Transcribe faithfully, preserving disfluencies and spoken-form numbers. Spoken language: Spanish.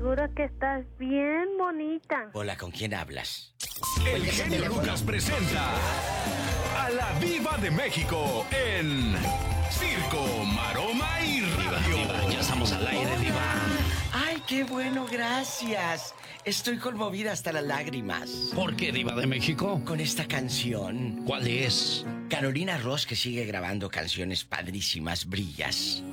seguro que estás bien bonita. Hola, ¿con quién hablas? El genio Lucas presenta a la Diva de México en Circo, Maroma y Radio. Diva, diva, ya estamos al aire, Diva. Ay, qué bueno, gracias. Estoy conmovida hasta las lágrimas. ¿Por qué, Diva de México? Con esta canción. ¿Cuál es? Carolina Ross, que sigue grabando canciones padrísimas, Brillas.